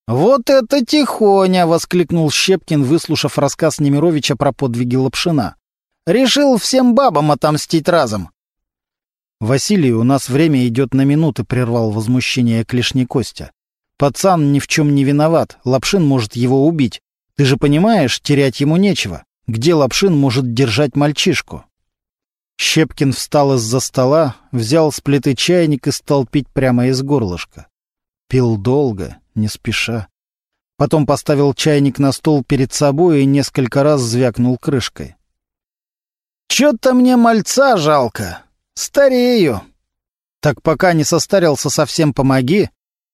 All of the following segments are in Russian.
«Вот это тихоня!» — воскликнул Щепкин, выслушав рассказ Немировича про подвиги Лапшина. «Решил всем бабам отомстить разом!» «Василий, у нас время идет на минуты», — прервал возмущение клешни Костя. «Пацан ни в чем не виноват, Лапшин может его убить. Ты же понимаешь, терять ему нечего. Где Лапшин может держать мальчишку?» Щепкин встал из-за стола, взял с плиты чайник и стал пить прямо из горлышка. Пил долго, не спеша. Потом поставил чайник на стол перед собой и несколько раз звякнул крышкой. «Чё-то мне мальца жалко. Старею. Так пока не состарился совсем, помоги.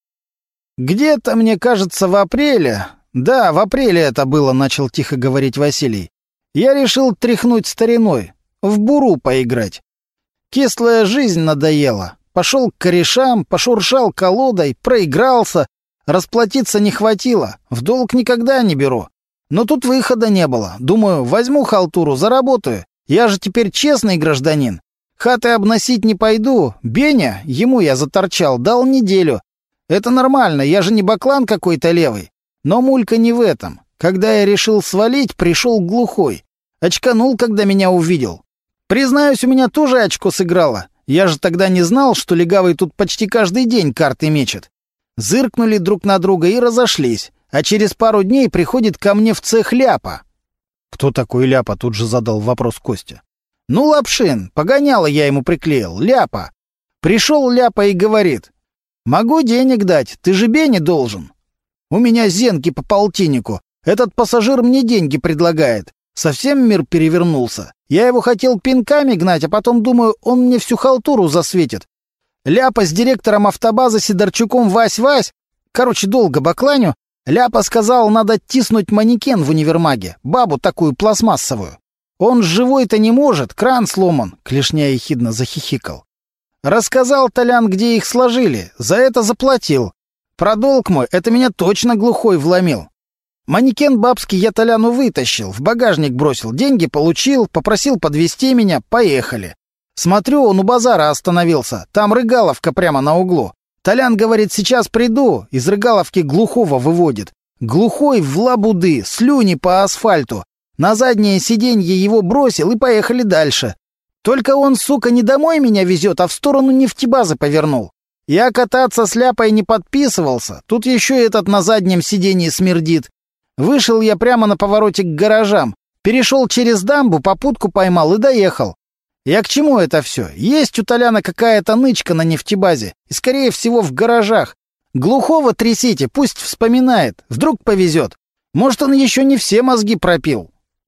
Где-то, мне кажется, в апреле... Да, в апреле это было, начал тихо говорить Василий. Я решил тряхнуть стариной, в буру поиграть. Кислая жизнь надоела. Пошел к корешам, пошуршал колодой, проигрался. Расплатиться не хватило, в долг никогда не беру. Но тут выхода не было. Думаю, возьму халтуру, заработаю. Я же теперь честный гражданин. Хаты обносить не пойду. Беня, ему я заторчал, дал неделю. Это нормально, я же не баклан какой-то левый. Но мулька не в этом. Когда я решил свалить, пришел глухой. Очканул, когда меня увидел. Признаюсь, у меня тоже очко сыграло. Я же тогда не знал, что легавый тут почти каждый день карты мечет. Зыркнули друг на друга и разошлись. А через пару дней приходит ко мне в цех Ляпа. «Кто такой Ляпа?» — тут же задал вопрос Костя. «Ну, Лапшин, погоняло я ему приклеил, Ляпа. Пришел Ляпа и говорит: могу денег дать, ты же Бене должен. У меня зенки по полтиннику, этот пассажир мне деньги предлагает. Совсем мир перевернулся. Я его хотел пинками гнать, а потом думаю, он мне всю халтуру засветит. Ляпа с директором автобазы Сидорчуком Вась-Вась, короче, долго бакланю, Ляпа сказал, надо тиснуть манекен в универмаге, бабу такую пластмассовую. Он живой-то не может, кран сломан, клешня ехидно захихикал. Рассказал Толян, где их сложили, за это заплатил. Про долг мой, это меня точно глухой вломил. Манекен бабский я Толяну вытащил, в багажник бросил, деньги получил, попросил подвезти меня, поехали. Смотрю, он у базара остановился, там рыгаловка прямо на углу. Толян говорит, сейчас приду, из рыгаловки глухого выводит. Глухой в лабуды, слюни по асфальту. На заднее сиденье его бросил и поехали дальше. Только он, сука, не домой меня везет, а в сторону нефтебазы повернул. Я кататься с Ляпой не подписывался, тут еще этот на заднем сиденье смердит. Вышел я прямо на повороте к гаражам, перешел через дамбу, попутку поймал и доехал. Я к чему это все? Есть у Толяна какая-то нычка на нефтебазе, и, скорее всего, в гаражах. Глухого трясите, пусть вспоминает, вдруг повезет. Может, он еще не все мозги пропил.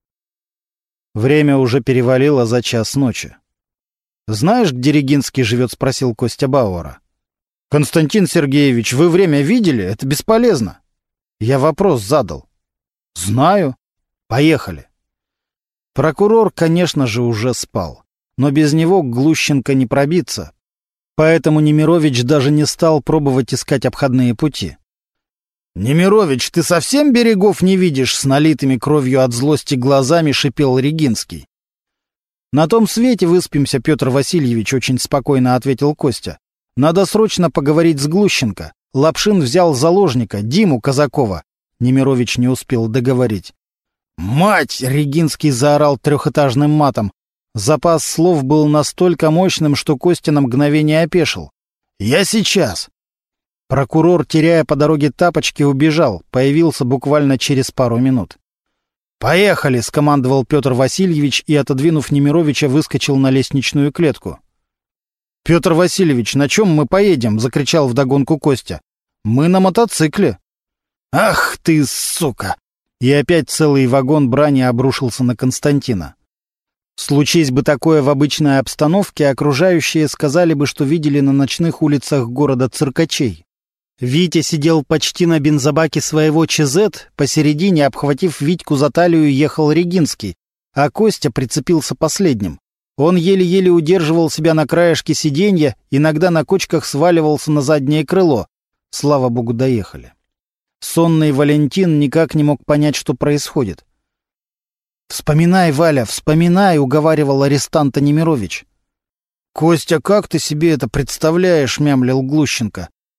Время уже перевалило за час ночи. «Знаешь, где Регинский живет?» — спросил Костя Бауэра. «Константин Сергеевич, вы время видели? Это бесполезно». Я вопрос задал. «Знаю. Поехали». Прокурор, конечно же, уже спал. Но без него к Глущенко не пробиться. Поэтому Немирович даже не стал пробовать искать обходные пути. «Немирович, ты совсем берегов не видишь?» — с налитыми кровью от злости глазами шипел Регинский. «На том свете выспимся, Петр Васильевич», — очень спокойно ответил Костя. «Надо срочно поговорить с Глущенко. Лапшин взял заложника, Диму Казакова». Немирович не успел договорить. «Мать!» — Регинский заорал трехэтажным матом. Запас слов был настолько мощным, что Костя на мгновение опешил. «Я сейчас!» Прокурор, теряя по дороге тапочки, убежал, появился буквально через пару минут. «Поехали!» — скомандовал Петр Васильевич и, отодвинув Немировича, выскочил на лестничную клетку. «Петр Васильевич, на чем мы поедем?» — закричал вдогонку Костя. «Мы на мотоцикле». «Ах ты, сука!» И опять целый вагон брани обрушился на Константина. Случись бы такое в обычной обстановке, окружающие сказали бы, что видели на ночных улицах города циркачей. Витя сидел почти на бензобаке своего ЧЗ, посередине, обхватив Витьку за талию, ехал Регинский, а Костя прицепился последним. Он еле-еле удерживал себя на краешке сиденья, иногда на кочках сваливался на заднее крыло. Слава богу, доехали. Сонный Валентин никак не мог понять, что происходит. «Вспоминай, Валя, вспоминай», — уговаривал арестанта Немирович. «Костя, как ты себе это представляешь?» — мямлил Глущенко.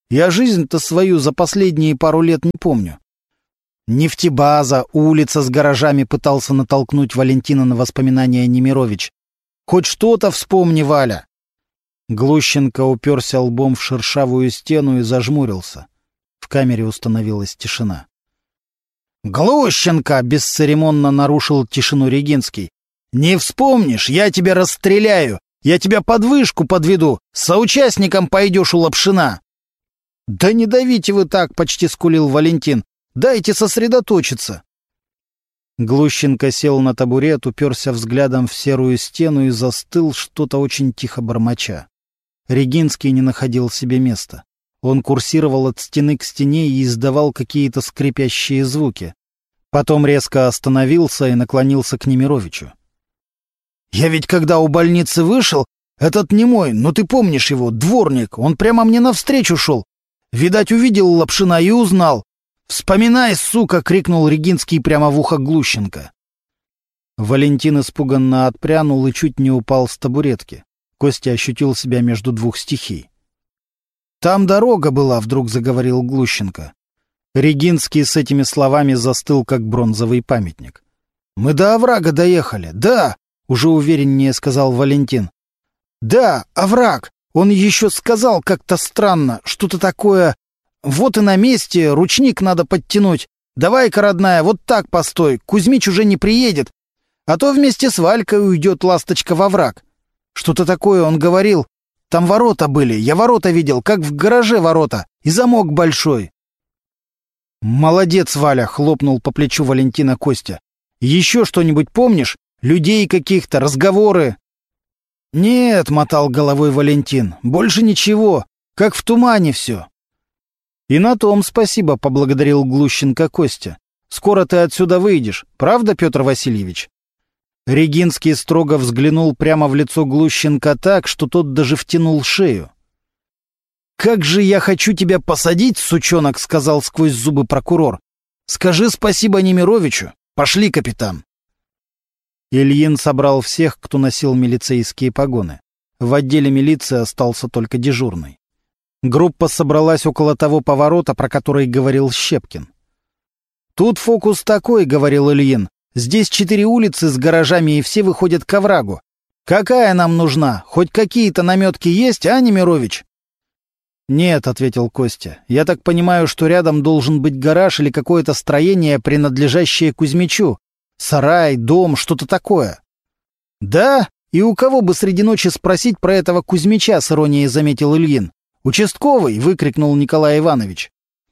Я жизнь-то свою за последние пару лет не помню. Нефтебаза, улица с гаражами пытался натолкнуть Валентина на воспоминания Немирович. Хоть что-то вспомни, Валя. Глущенко уперся лбом в шершавую стену и зажмурился. В камере установилась тишина. «Глущенко!» — бесцеремонно нарушил тишину Регинский. «Не вспомнишь, я тебя расстреляю! Я тебя под вышку подведу! Соучастником пойдешь у Лапшина!» «Да не давите вы так!» — почти скулил Валентин. «Дайте сосредоточиться!» Глущенко сел на табурет, уперся взглядом в серую стену и застыл, что-то очень тихо бормоча. Регинский не находил себе места. Он курсировал от стены к стене и издавал какие-то скрипящие звуки. Потом резко остановился и наклонился к Немировичу. «Я ведь когда у больницы вышел, этот немой, ну ты помнишь его, дворник, он прямо мне навстречу шел. Видать, увидел Лапшина и узнал. «Вспоминай, сука!» — крикнул Регинский прямо в ухо Глущенко. Валентин испуганно отпрянул и чуть не упал с табуретки. Костя ощутил себя между двух стихий. «Там дорога была», — вдруг заговорил Глущенко. Регинский с этими словами застыл, как бронзовый памятник. «Мы до оврага доехали, да!» — уже увереннее сказал Валентин. «Да, овраг! Он еще сказал как-то странно, что-то такое... Вот и на месте, ручник надо подтянуть. Давай-ка, родная, вот так постой, Кузьмич уже не приедет. А то вместе с Валькой уйдет ласточка во враг. Что-то такое он говорил. Там ворота были, я ворота видел, как в гараже ворота, и замок большой». «Молодец, Валя!» — хлопнул по плечу Валентина Костя. «Еще что-нибудь помнишь? Людей каких-то, разговоры?» «Нет», — мотал головой Валентин, — «больше ничего, как в тумане все». «И на том спасибо», — поблагодарил Глущенко Костя. «Скоро ты отсюда выйдешь, правда, Петр Васильевич?» Регинский строго взглянул прямо в лицо Глущенко так, что тот даже втянул шею. «Как же я хочу тебя посадить, сучонок», — сказал сквозь зубы прокурор. «Скажи спасибо Немировичу. Пошли, капитан». Ильин собрал всех, кто носил милицейские погоны. В отделе милиции остался только дежурный. Группа собралась около того поворота, про который говорил Щепкин. «Тут фокус такой», — говорил Ильин. «Здесь 4 улицы с гаражами, и все выходят к оврагу. Какая нам нужна? Хоть какие-то наметки есть, а, Немирович?» «Нет», — ответил Костя. «Я так понимаю, что рядом должен быть гараж или какое-то строение, принадлежащее Кузьмичу. Сарай, дом, что-то такое». «Да? И у кого бы среди ночи спросить про этого Кузьмича?» — с иронией заметил Ильин. «Участковый!» — выкрикнул Николай Иванович.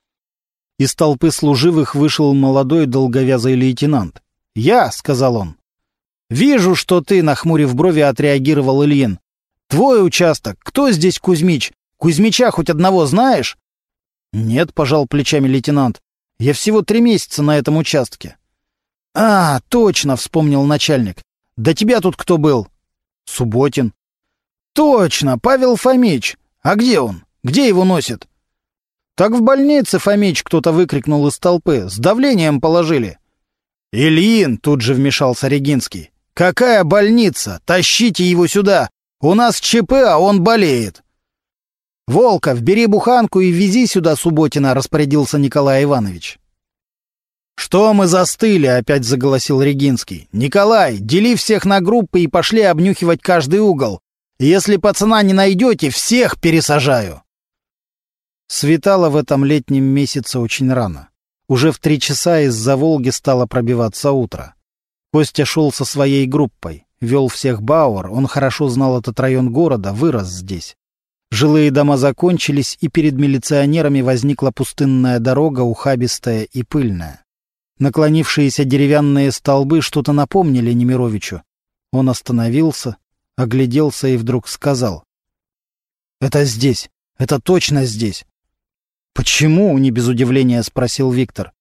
Из толпы служивых вышел молодой долговязый лейтенант. «Я!» — сказал он. «Вижу, что ты!» — нахмурив брови, отреагировал Ильин. «Твой участок. Кто здесь Кузьмич? Кузьмича хоть одного знаешь?» «Нет», — пожал плечами лейтенант. «Я всего 3 месяца на этом участке». «А, точно!» — вспомнил начальник. «До тебя тут кто был?» «Субботин». «Точно! Павел Фомич! А где он? Где его носит?» «Так в больнице, Фомич!» — кто-то выкрикнул из толпы. «С давлением положили». «Ильин!» — тут же вмешался Регинский. «Какая больница? Тащите его сюда! У нас ЧП, а он болеет!» «Волков, бери буханку и вези сюда Субботина!» — распорядился Николай Иванович. «Что мы застыли?» — опять заголосил Регинский. «Николай, дели всех на группы и пошли обнюхивать каждый угол. Если пацана не найдете, всех пересажаю!» Светало в этом летнем месяце очень рано. Уже в 3 часа из-за Волги стало пробиваться утро. Костя шел со своей группой. Вел всех Бауэр, он хорошо знал этот район города, вырос здесь. Жилые дома закончились, и перед милиционерами возникла пустынная дорога, ухабистая и пыльная. Наклонившиеся деревянные столбы что-то напомнили Немировичу. Он остановился, огляделся и вдруг сказал: «Это здесь, это точно здесь». «Почему?» — не без удивления спросил Виктор.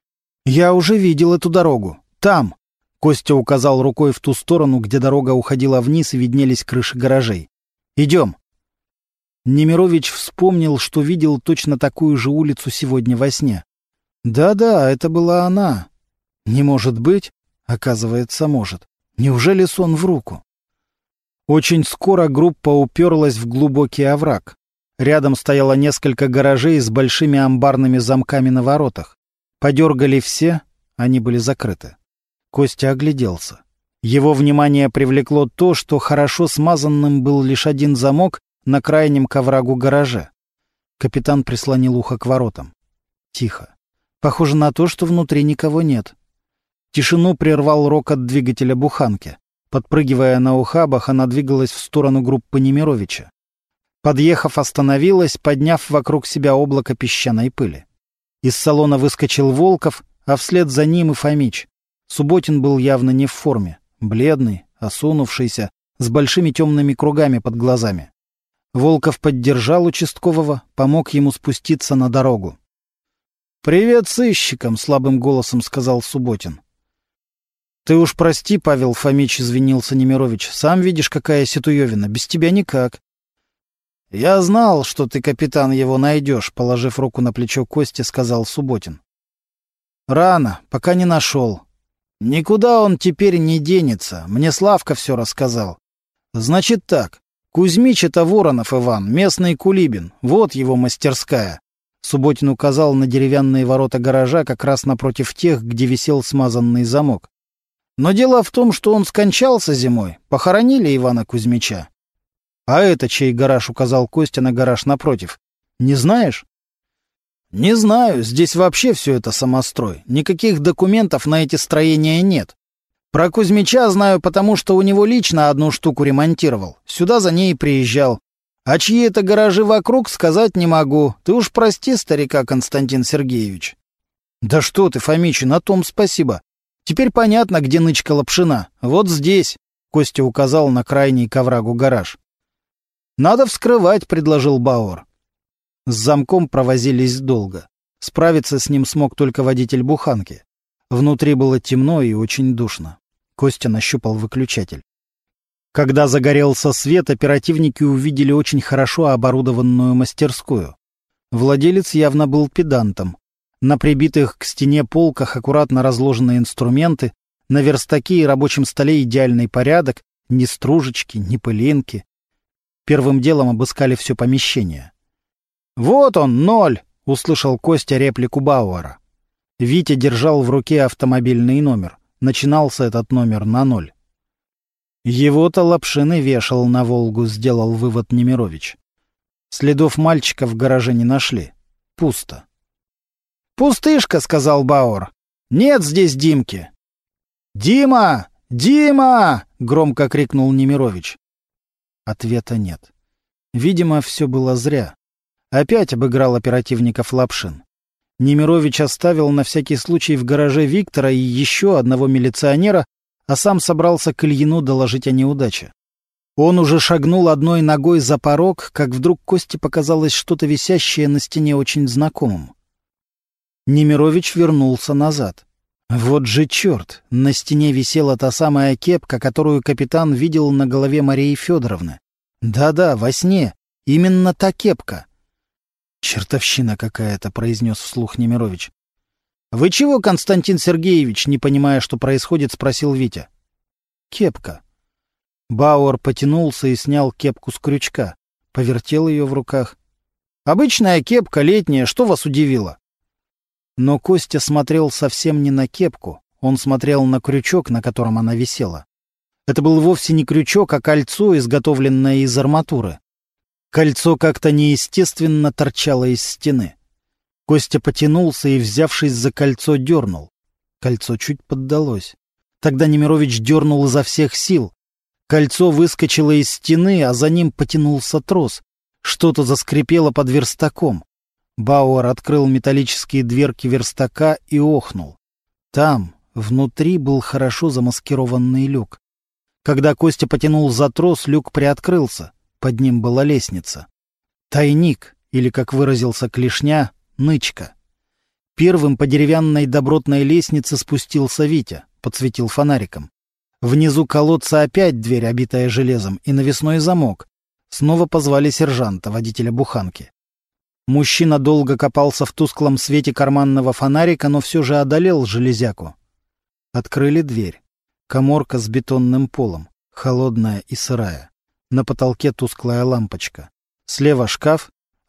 «Я уже видел эту дорогу. Там». Костя указал рукой в ту сторону, где дорога уходила вниз и виднелись крыши гаражей. «Идем». Немирович вспомнил, что видел точно такую же улицу сегодня во сне. Да-да, это была она. Не может быть? Оказывается, может. Неужели сон в руку? Очень скоро группа уперлась в глубокий овраг. Рядом стояло несколько гаражей с большими амбарными замками на воротах. Подергали все, они были закрыты. Костя огляделся. Его внимание привлекло то, что хорошо смазанным был лишь один замок на крайнем к оврагу гараже. Капитан прислонил ухо к воротам. Тихо. Похоже на то, что внутри никого нет. Тишину прервал рокот двигателя буханки. Подпрыгивая на ухабах, она двигалась в сторону группы Немировича. Подъехав, остановилась, подняв вокруг себя облако песчаной пыли. Из салона выскочил Волков, а вслед за ним и Фомич. Субботин был явно не в форме, бледный, осунувшийся, с большими темными кругами под глазами. Волков поддержал участкового, помог ему спуститься на дорогу. «Привет сыщикам!» — слабым голосом сказал Субботин. «Ты уж прости, Павел Фомич», — извинился Немирович. «Сам видишь, какая ситуевина. Без тебя никак». «Я знал, что ты, капитан, его найдешь», — положив руку на плечо Кости, сказал Субботин. «Рано, пока не нашел. Никуда он теперь не денется. Мне Славка все рассказал. Значит так, Кузьмич — это Воронов Иван, местный Кулибин. Вот его мастерская». Субботин указал на деревянные ворота гаража как раз напротив тех, где висел смазанный замок. Но дело в том, что он скончался зимой. Похоронили Ивана Кузьмича. — А это чей гараж? — указал Костя на гараж напротив. — Не знаешь? — Не знаю. Здесь вообще все это самострой. Никаких документов на эти строения нет. Про Кузьмича знаю, потому что у него лично одну штуку ремонтировал. Сюда за ней приезжал. А чьи это гаражи вокруг, сказать не могу. Ты уж прости старика, Константин Сергеевич. — Да что ты, Фомич, на том спасибо. Теперь понятно, где нычка Лапшина. Вот здесь, — Костя указал на крайний к оврагу гараж. — Надо вскрывать, — предложил Бауэр. С замком провозились долго. Справиться с ним смог только водитель буханки. Внутри было темно и очень душно. Костя нащупал выключатель. Когда загорелся свет, оперативники увидели очень хорошо оборудованную мастерскую. Владелец явно был педантом. На прибитых к стене полках аккуратно разложены инструменты, на верстаке и рабочем столе идеальный порядок, ни стружечки, ни пылинки. Первым делом обыскали все помещение. «Вот он, 0!» — услышал Костя реплику Бауэра. Витя держал в руке автомобильный номер. Начинался этот номер на 0. Его-то Лапшин и вешал на «Волгу», сделал вывод Немирович. Следов мальчика в гараже не нашли. Пусто. «Пустышка», — сказал Бауэр. «Нет здесь Димки». «Дима! Дима!» — громко крикнул Немирович. Ответа нет. Видимо, все было зря. Опять обыграл оперативников Лапшин. Немирович оставил на всякий случай в гараже Виктора и еще одного милиционера, а сам собрался к Ильину доложить о неудаче. Он уже шагнул одной ногой за порог, как вдруг Косте показалось что-то висящее на стене очень знакомым. Немирович вернулся назад. Вот же черт! На стене висела та самая кепка, которую капитан видел на голове Марии Федоровны. Да-да, во сне. Именно та кепка. «Чертовщина какая-то», — произнес вслух Немирович. «Вы чего, Константин Сергеевич?» — не понимая, что происходит, спросил Витя. «Кепка». Бауэр потянулся и снял кепку с крючка. Повертел ее в руках. «Обычная кепка, летняя, что вас удивило?» Но Костя смотрел совсем не на кепку, он смотрел на крючок, на котором она висела. Это был вовсе не крючок, а кольцо, изготовленное из арматуры. Кольцо как-то неестественно торчало из стены. Костя потянулся и, взявшись за кольцо, дернул. Кольцо чуть поддалось. Тогда Немирович дернул изо всех сил. Кольцо выскочило из стены, а за ним потянулся трос. Что-то заскрипело под верстаком. Бауэр открыл металлические дверки верстака и охнул. Там, внутри, был хорошо замаскированный люк. Когда Костя потянул за трос, люк приоткрылся. Под ним была лестница. Тайник, или, как выразился Клешня, нычка. Первым по деревянной добротной лестнице спустился Витя, подсветил фонариком. Внизу колодца опять дверь, обитая железом, и навесной замок. Снова позвали сержанта, водителя буханки. Мужчина долго копался в тусклом свете карманного фонарика, но все же одолел железяку. Открыли дверь. Каморка с бетонным полом, холодная и сырая. На потолке тусклая лампочка. Слева шкаф,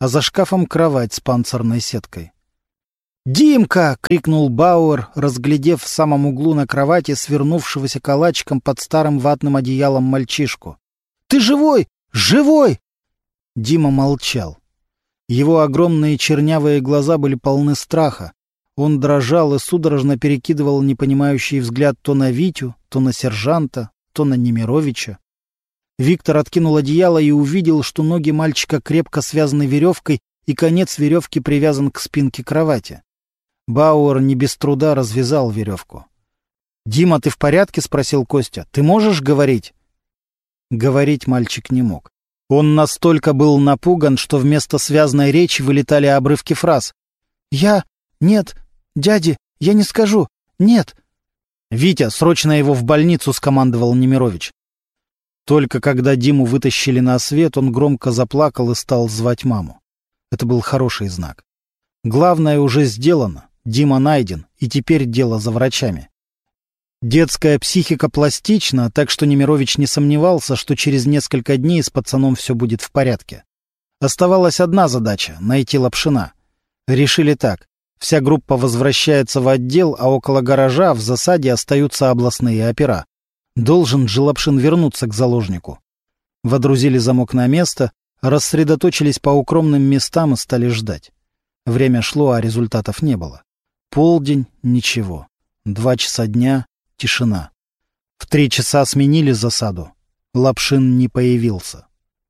а за шкафом кровать с панцирной сеткой. «Димка!» — крикнул Бауэр, разглядев в самом углу на кровати свернувшегося калачиком под старым ватным одеялом мальчишку. «Ты живой! Живой!» Дима молчал. Его огромные чернявые глаза были полны страха. Он дрожал и судорожно перекидывал непонимающий взгляд то на Витю, то на сержанта, то на Немировича. Виктор откинул одеяло и увидел, что ноги мальчика крепко связаны веревкой, и конец веревки привязан к спинке кровати. Бауэр не без труда развязал веревку. «Дима, ты в порядке?» — спросил Костя. «Ты можешь говорить?» Говорить мальчик не мог. Он настолько был напуган, что вместо связной речи вылетали обрывки фраз. «Я... Нет... Дяди... Я не скажу... Нет...» «Витя, срочно его в больницу!» — скомандовал Немирович. Только когда Диму вытащили на свет, он громко заплакал и стал звать маму. Это был хороший знак. Главное уже сделано. Дима найден, и теперь дело за врачами. Детская психика пластична, так что Немирович не сомневался, что через несколько дней с пацаном все будет в порядке. Оставалась одна задача — найти Лапшина. Решили так. Вся группа возвращается в отдел, а около гаража в засаде остаются областные опера. Должен же Лапшин вернуться к заложнику. Водрузили замок на место, рассредоточились по укромным местам и стали ждать. Время шло, а результатов не было. Полдень — ничего. 2 часа дня — тишина. В 3 часа сменили засаду. Лапшин не появился.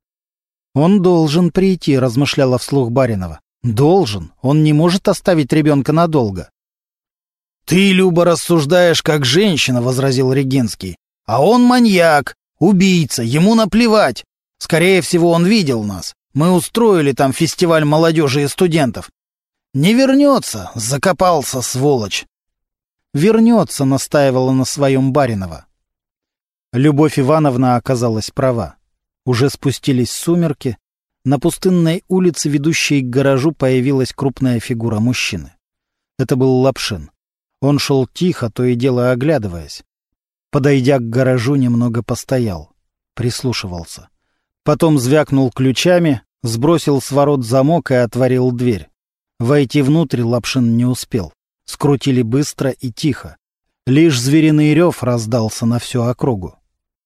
«Он должен прийти», — размышляла вслух Баринова. «Должен. Он не может оставить ребенка надолго». «Ты, Люба, рассуждаешь как женщина», — возразил Регинский. «А он маньяк, убийца, ему наплевать. Скорее всего, он видел нас. Мы устроили там фестиваль молодежи и студентов. Не вернется, закопался, сволочь». «Вернется», — настаивала на своем Баринова. Любовь Ивановна оказалась права. Уже спустились сумерки. На пустынной улице, ведущей к гаражу, появилась крупная фигура мужчины. Это был Лапшин. Он шел тихо, то и дело оглядываясь. Подойдя к гаражу, немного постоял. Прислушивался. Потом звякнул ключами, сбросил с ворот замок и отворил дверь. Войти внутрь Лапшин не успел. Скрутили быстро и тихо. Лишь звериный рев раздался на всю округу.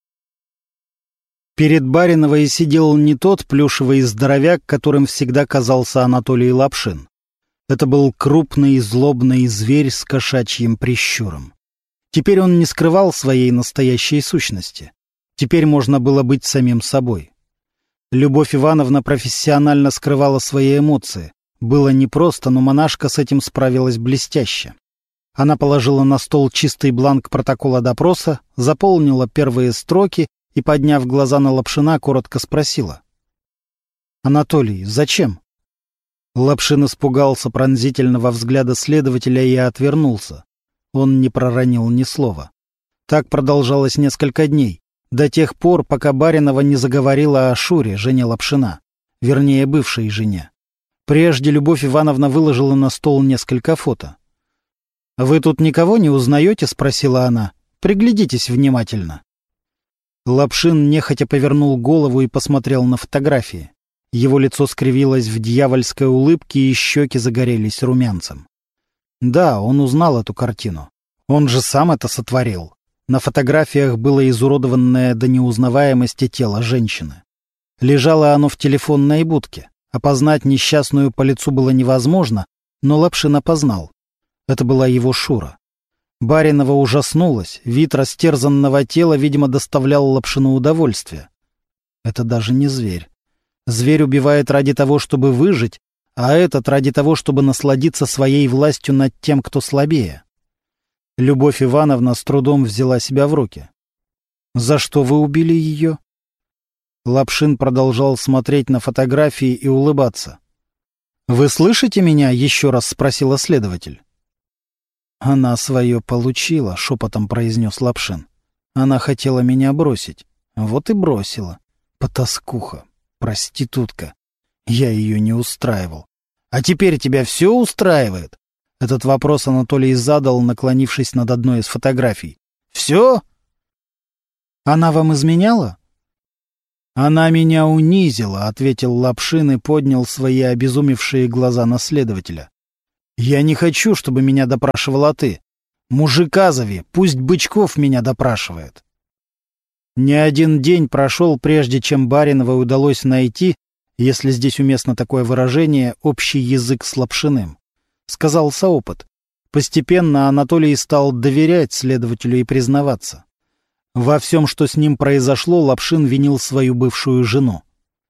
Перед Бариновой сидел не тот плюшевый здоровяк, которым всегда казался Анатолий Лапшин. Это был крупный и злобный зверь с кошачьим прищуром. Теперь он не скрывал своей настоящей сущности. Теперь можно было быть самим собой. Любовь Ивановна профессионально скрывала свои эмоции. Было непросто, но монашка с этим справилась блестяще. Она положила на стол чистый бланк протокола допроса, заполнила первые строки и, подняв глаза на Лапшина, коротко спросила. «Анатолий, зачем?» Лапшин испугался пронзительного взгляда следователя и отвернулся. Он не проронил ни слова. Так продолжалось несколько дней, до тех пор, пока Баринова не заговорила о Шуре, жене Лапшина, вернее, бывшей жене. Прежде Любовь Ивановна выложила на стол несколько фото. «Вы тут никого не узнаете?» — спросила она. «Приглядитесь внимательно». Лапшин нехотя повернул голову и посмотрел на фотографии. Его лицо скривилось в дьявольской улыбке, и щеки загорелись румянцем. Да, он узнал эту картину. Он же сам это сотворил. На фотографиях было изуродованное до неузнаваемости тело женщины. Лежало оно в телефонной будке. Опознать несчастную по лицу было невозможно, но Лапшин опознал. Это была его Шура. Баринова ужаснулась. Вид растерзанного тела, видимо, доставлял Лапшину удовольствие. Это даже не зверь. Зверь убивает ради того, чтобы выжить, а этот ради того, чтобы насладиться своей властью над тем, кто слабее. Любовь Ивановна с трудом взяла себя в руки. «За что вы убили ее?» Лапшин продолжал смотреть на фотографии и улыбаться. «Вы слышите меня?» — еще раз спросила следователь. «Она свое получила», — шепотом произнес Лапшин. «Она хотела меня бросить. Вот и бросила. Потаскуха, проститутка. Я ее не устраивал. А теперь тебя все устраивает?» Этот вопрос Анатолий задал, наклонившись над одной из фотографий. «Все?» «Она вам изменяла?» «Она меня унизила», — ответил Лапшин и поднял свои обезумевшие глаза на следователя. «Я не хочу, чтобы меня допрашивала ты. Мужика зови, пусть Бычков меня допрашивает». Не один день прошел, прежде чем Бариновой удалось найти, если здесь уместно такое выражение, общий язык с Лапшиным. Сказался опыт. Постепенно Анатолий стал доверять следователю и признаваться. Во всем, что с ним произошло, Лапшин винил свою бывшую жену.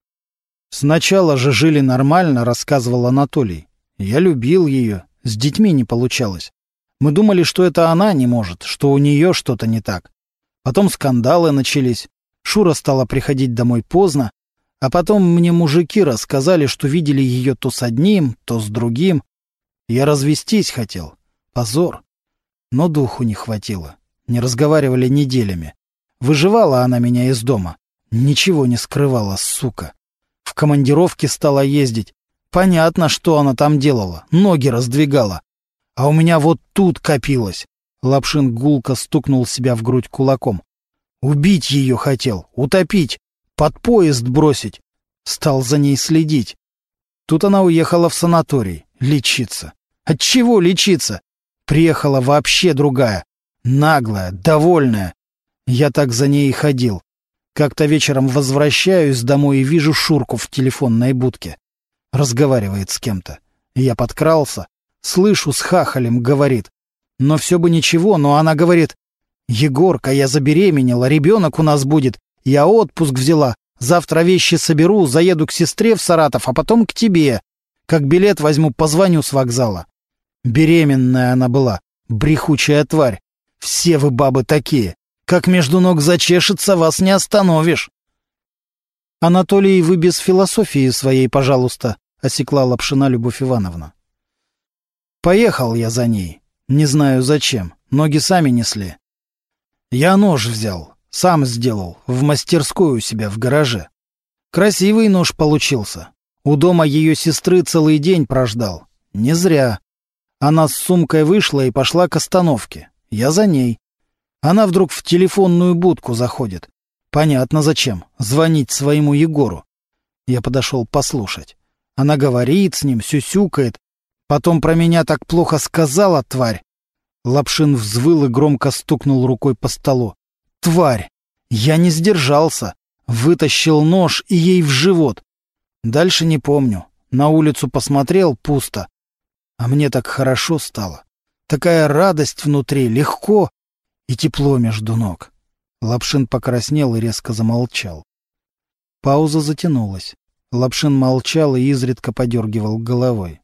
«Сначала же жили нормально», — рассказывал Анатолий. «Я любил ее, с детьми не получалось. Мы думали, что это она не может, что у нее что-то не так. Потом скандалы начались. Шура стала приходить домой поздно, а потом мне мужики рассказали, что видели ее то с одним, то с другим. Я развестись хотел. Позор. Но духу не хватило. Не разговаривали неделями. Выживала она меня из дома. Ничего не скрывала, сука. В командировке стала ездить. Понятно, что она там делала. Ноги раздвигала. А у меня вот тут копилось. Лапшин гулко стукнул себя в грудь кулаком. Убить ее хотел, утопить, под поезд бросить. Стал за ней следить. Тут она уехала в санаторий. Лечиться. От чего лечиться? Приехала вообще другая. Наглая, довольная. Я так за ней и ходил. Как-то вечером возвращаюсь домой и вижу Шурку в телефонной будке. Разговаривает с кем-то. Я подкрался. Слышу, с хахалем говорит. Но все бы ничего, но она говорит: «Егорка, я забеременела, ребенок у нас будет. Я отпуск взяла. Завтра вещи соберу, заеду к сестре в Саратов, а потом к тебе. Как билет возьму, позвоню с вокзала». Беременная она была. Брехучая тварь. Все вы бабы такие. Как между ног зачешется, вас не остановишь. «Анатолий, вы без философии своей, пожалуйста», — осекла Лапшина Любовь Ивановна. Поехал я за ней. Не знаю зачем. Ноги сами несли. Я нож взял. Сам сделал. В мастерской у себя в гараже. Красивый нож получился. У дома ее сестры целый день прождал. Не зря. Она с сумкой вышла и пошла к остановке. Я за ней. Она вдруг в телефонную будку заходит. Понятно зачем. Звонить своему Егору. Я подошел послушать. Она говорит с ним, сюсюкает. Потом про меня так плохо сказала, тварь. Лапшин взвыл и громко стукнул рукой по столу. Тварь! Я не сдержался. Вытащил нож и ей в живот. Дальше не помню. На улицу посмотрел, пусто. А мне так хорошо стало. Такая радость внутри, легко и тепло между ног. Лапшин покраснел и резко замолчал. Пауза затянулась. Лапшин молчал и изредка подергивал головой.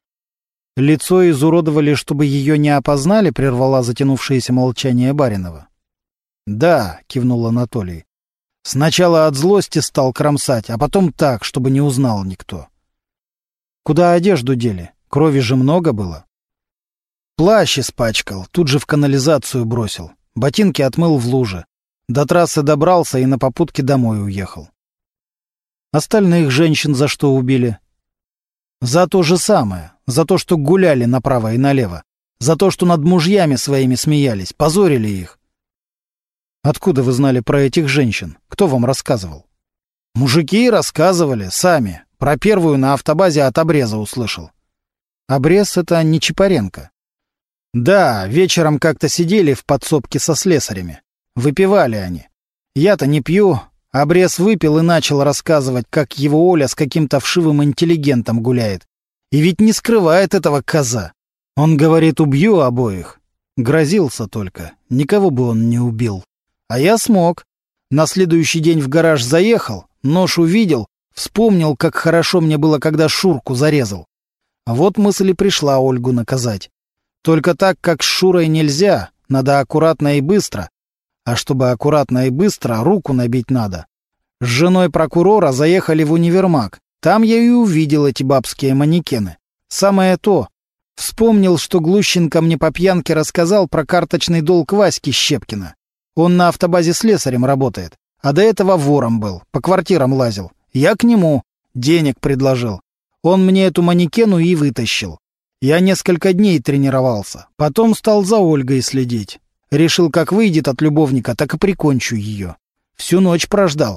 «Лицо изуродовали, чтобы ее не опознали?» — прервала затянувшееся молчание Баринова. «Да», — кивнул Анатолий. «Сначала от злости стал кромсать, а потом так, чтобы не узнал никто». «Куда одежду дели? Крови же много было». «Плащ испачкал, тут же в канализацию бросил. Ботинки отмыл в луже. До трассы добрался и на попутке домой уехал». «Остальных женщин за что убили?» «За то же самое. За то, что гуляли направо и налево. За то, что над мужьями своими смеялись, позорили их». «Откуда вы знали про этих женщин? Кто вам рассказывал?» «Мужики рассказывали, сами. Про первую на автобазе от обреза услышал». «Обрез — это не Чапаренко?» «Да, вечером как-то сидели в подсобке со слесарями. Выпивали они. Я-то не пью. Обрез выпил и начал рассказывать, как его Оля с каким-то вшивым интеллигентом гуляет. И ведь не скрывает этого коза. Он говорит: убью обоих. Грозился только. Никого бы он не убил. А я смог. На следующий день в гараж заехал, нож увидел, вспомнил, как хорошо мне было, когда Шурку зарезал. Вот мысль и пришла Ольгу наказать. Только так, как с Шурой, нельзя. Надо аккуратно и быстро. А чтобы аккуратно и быстро, руку набить надо. С женой прокурора заехали в универмаг. Там я и увидел эти бабские манекены. Самое то. Вспомнил, что Глущенко мне по пьянке рассказал про карточный долг Васьки Щепкина. Он на автобазе слесарем работает. А до этого вором был, по квартирам лазил. Я к нему денег предложил. Он мне эту манекену и вытащил. Я несколько дней тренировался. Потом стал за Ольгой следить. Решил, как выйдет от любовника, так и прикончу ее. Всю ночь прождал.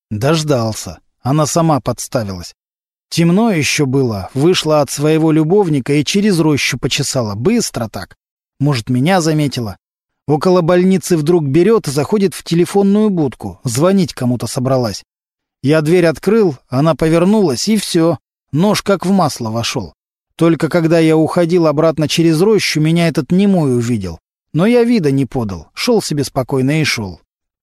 Дождался. Она сама подставилась. Темно еще было, вышла от своего любовника и через рощу почесала. Быстро так. Может, меня заметила. Около больницы вдруг берет и заходит в телефонную будку. Звонить кому-то собралась. Я дверь открыл, она повернулась, и все. Нож как в масло вошел. Только когда я уходил обратно через рощу, меня этот немой увидел. Но я вида не подал. Шел себе спокойно и шел.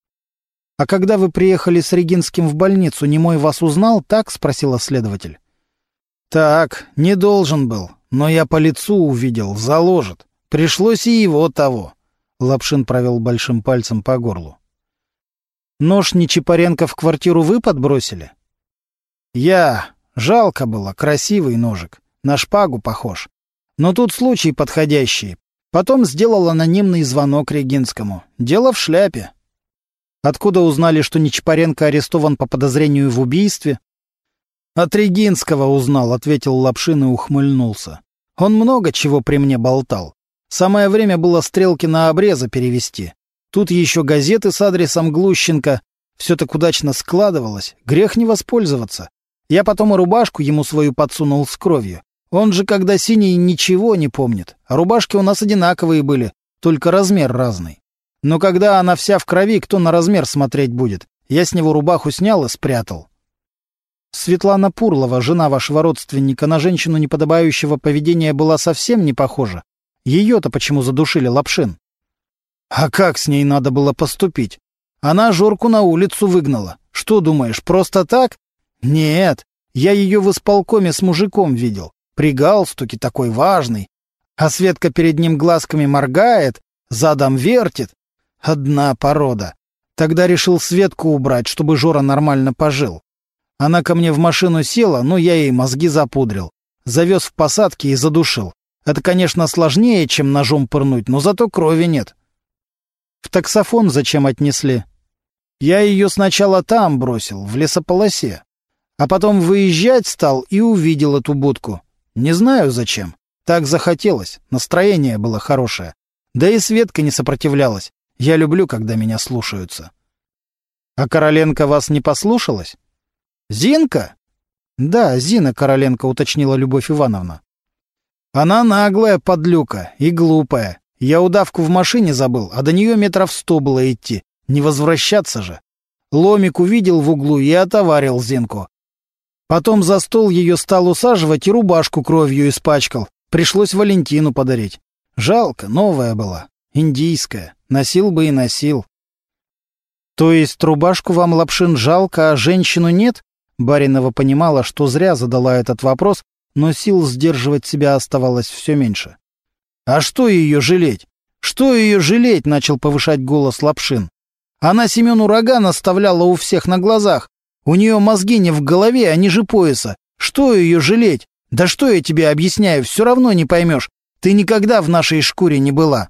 — А когда вы приехали с Регинским в больницу, немой вас узнал, так? — спросила следователь. — Так, не должен был. Но я по лицу увидел, заложит. Пришлось и его того. Лапшин провел большим пальцем по горлу. — Нож Нечипаренко в квартиру вы подбросили? — Я. Жалко было, красивый ножик. На шпагу похож. Но тут случай подходящий. Потом сделал анонимный звонок Регинскому. Дело в шляпе. Откуда узнали, что Нечипаренко арестован по подозрению в убийстве? От Регинского узнал, ответил Лапшин и ухмыльнулся. Он много чего при мне болтал. Самое время было стрелки на обреза перевести. Тут еще газеты с адресом Глущенко. Все так удачно складывалось. Грех не воспользоваться. Я потом и рубашку ему свою подсунул с кровью. Он же, когда синий, ничего не помнит. А рубашки у нас одинаковые были, только размер разный. Но когда она вся в крови, кто на размер смотреть будет? Я с него рубаху снял и спрятал. Светлана Пурлова, жена вашего родственника, на женщину неподобающего поведения была совсем не похожа. Ее-то почему задушили, Лапшин? А как с ней надо было поступить? Она Жорку на улицу выгнала. Что думаешь, просто так? Нет, я ее в исполкоме с мужиком видел. При галстуке такой важный. А Светка перед ним глазками моргает, задом вертит. Одна порода. Тогда решил Светку убрать, чтобы Жора нормально пожил. Она ко мне в машину села, но я ей мозги запудрил. Завез в посадке и задушил. Это, конечно, сложнее, чем ножом пырнуть, но зато крови нет. В таксофон зачем отнесли? Я ее сначала там бросил, в лесополосе. А потом выезжать стал и увидел эту будку. Не знаю зачем. Так захотелось, настроение было хорошее. Да и Светка не сопротивлялась. Я люблю, когда меня слушаются. А Короленко вас не послушалась? Зинка? Да, Зина Короленко, уточнила Любовь Ивановна. Она наглая подлюка и глупая. Я удавку в машине забыл, а до нее 100 метров было идти. Не возвращаться же. Ломик увидел в углу и отоварил Зинку. Потом за стол ее стал усаживать и рубашку кровью испачкал. Пришлось Валентину подарить. Жалко, новая была, индийская. Носил бы и носил. То есть рубашку вам, Лапшин, жалко, а женщину нет? Баринова понимала, что зря задала этот вопрос, но сил сдерживать себя оставалось все меньше. А что ее жалеть? Что ее жалеть? Начал повышать голос Лапшин. Она Семену рога наставляла у всех на глазах. У нее мозги не в голове, а ниже пояса. Что ее жалеть? Да что я тебе объясняю, все равно не поймешь. Ты никогда в нашей шкуре не была.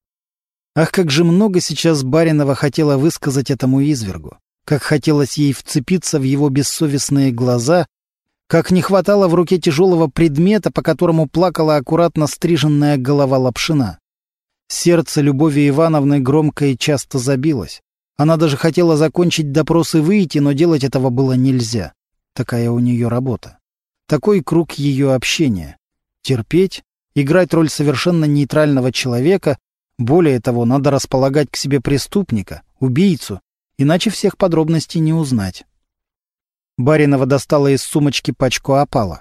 Ах, как же много сейчас Баринова хотела высказать этому извергу. Как хотелось ей вцепиться в его бессовестные глаза, как не хватало в руке тяжелого предмета, по которому плакала аккуратно стриженная голова Лапшина. Сердце Любови Ивановны громко и часто забилось. Она даже хотела закончить допрос и выйти, но делать этого было нельзя. Такая у нее работа. Такой круг ее общения. Терпеть, играть роль совершенно нейтрального человека, более того, надо располагать к себе преступника, убийцу, иначе всех подробностей не узнать. Баринова достала из сумочки пачку опала.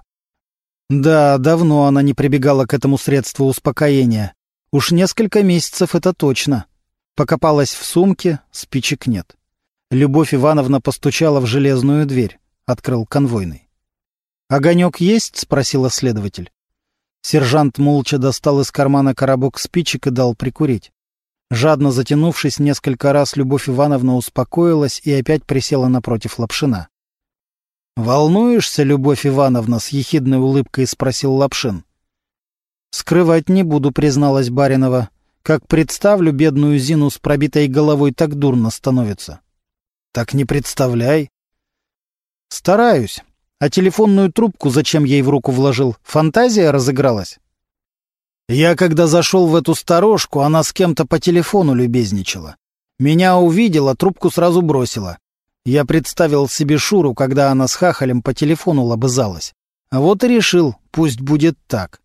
Да, давно она не прибегала к этому средству успокоения. Уж несколько месяцев это точно. Покопалась в сумке, спичек нет. Любовь Ивановна постучала в железную дверь. Открыл конвойный. «Огонек есть?» — спросила следователь. Сержант молча достал из кармана коробок спичек и дал прикурить. Жадно затянувшись несколько раз, Любовь Ивановна успокоилась и опять присела напротив Лапшина. «Волнуешься, Любовь Ивановна?» — с ехидной улыбкой спросил Лапшин. «Скрывать не буду», — призналась Баринова. «Как представлю бедную Зину с пробитой головой, так дурно становится». «Так не представляй». «Стараюсь. А телефонную трубку зачем ей в руку вложил? Фантазия разыгралась?» «Я, когда зашел в эту сторожку, она с кем-то по телефону любезничала. Меня увидела, трубку сразу бросила. Я представил себе Шуру, когда она с хахалем по телефону лобызалась. А вот и решил, пусть будет так.